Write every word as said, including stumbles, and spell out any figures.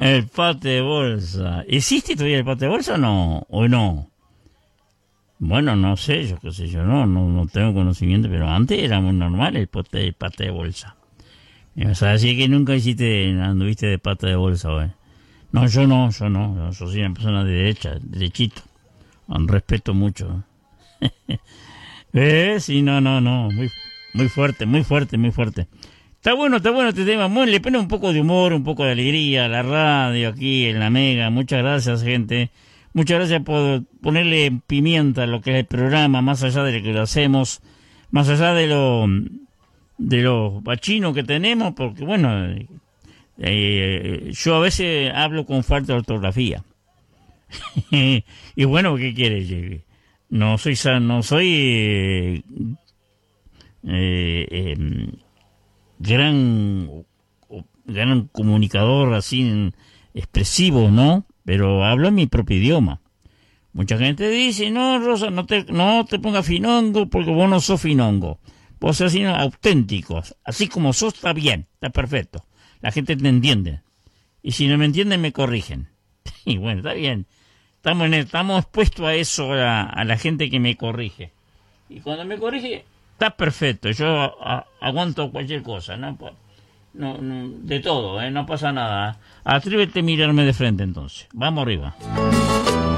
El pate de bolsa. ¿Existe todavía el pate de bolsa o no? ¿O no? Bueno, no sé, yo qué sé yo, no, no, no tengo conocimiento, pero antes era muy normal el pate, el pate de bolsa. O sea, así que nunca hiciste, anduviste de pata de bolsa, güey. No, yo no, yo no, yo soy una persona de derecha, derechito. Respeto mucho. ¿Eh? Sí, no, no, no, muy, muy fuerte, muy fuerte, muy fuerte. Está bueno, está bueno este tema, muy, le pone un poco de humor, un poco de alegría a la radio aquí en la Mega. Muchas gracias, gente. Muchas gracias por ponerle pimienta a lo que es el programa, más allá de lo que lo hacemos, más allá de lo de los bachinos que tenemos, porque bueno, eh, yo a veces hablo con falta de ortografía. Y bueno, ¿qué quieres? No soy no soy eh, eh, eh, gran gran comunicador así expresivo, ¿no? Pero hablo en mi propio idioma. Mucha gente dice, no, Rosa, no te, no te pongas finongo porque vos no sos finongo. Vos sos sino auténticos. Así como sos, está bien, está perfecto. La gente te entiende. Y si no me entienden, me corrigen. Y bueno, está bien. Estamos, en el, estamos expuestos a eso, a, a la gente que me corrige. Y cuando me corrige, está perfecto. Yo a, a, aguanto cualquier cosa, ¿no? No, no, de todo, ¿eh? No pasa nada. Atrévete a mirarme de frente entonces. Vamos arriba.